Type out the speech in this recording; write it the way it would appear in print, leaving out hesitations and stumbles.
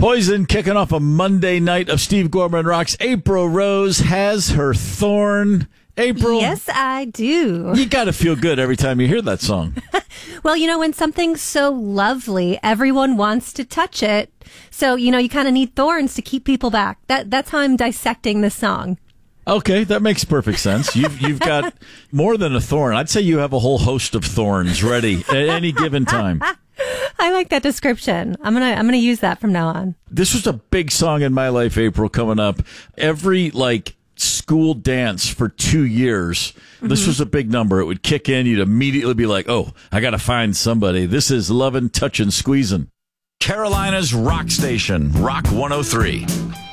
Poison kicking off a Monday night of Steve Gorman Rocks. April Rose has her thorn. April? Yes, I do. You got to feel good every time you hear that song. Well, when something's so lovely, everyone wants to touch it. So, you kind of need thorns to keep people back. That's how I'm dissecting this song. Okay, that makes perfect sense. You've got more than a thorn. I'd say you have a whole host of thorns ready at any given time. I like that description. I'm gonna use that from now on. This was a big song in my life, April, coming up. Every school dance for 2 years. This was a big number. It would kick in. You'd immediately be like, oh, I got to find somebody. This is Lovin', Touchin', Squeezin'. Carolina's Rock Station, Rock 103.